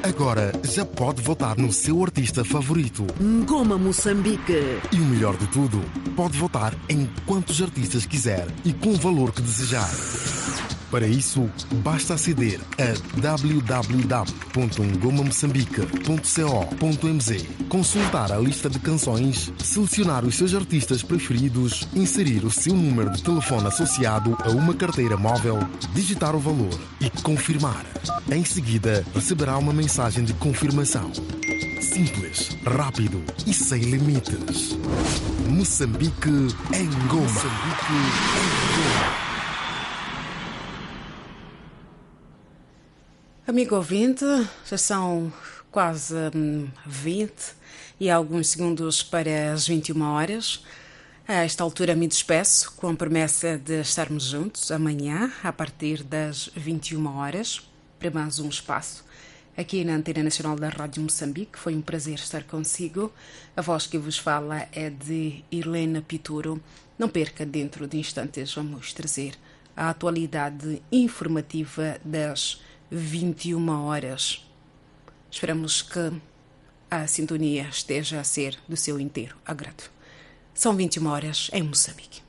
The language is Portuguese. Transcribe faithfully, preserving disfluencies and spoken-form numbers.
Agora já pode votar no seu artista favorito. Ngoma Moçambique. E o melhor de tudo, pode votar em quantos artistas quiser e com o valor que desejar. Para isso, basta aceder a w w w ponto ngoma moçambique ponto co ponto m z, consultar a lista de canções, selecionar os seus artistas preferidos, inserir o seu número de telefone associado a uma carteira móvel, digitar o valor e confirmar. Em seguida, receberá uma mensagem de confirmação. Simples, rápido e sem limites. Moçambique em Ngoma. Moçambique em Ngoma. Amigo ouvinte, já são quase hum, vinte e alguns segundos para as vinte e uma horas. A esta altura me despeço com a promessa de estarmos juntos amanhã, a partir das vinte e uma horas, para mais um espaço aqui na Antena Nacional da Rádio Moçambique. Foi um prazer estar consigo. A voz que vos fala é de Helena Pituro. Não perca, dentro de instantes vamos trazer a atualidade informativa das vinte e uma horas. Esperamos que a sintonia esteja a ser do seu inteiro agrado. São vinte e uma horas em Moçambique.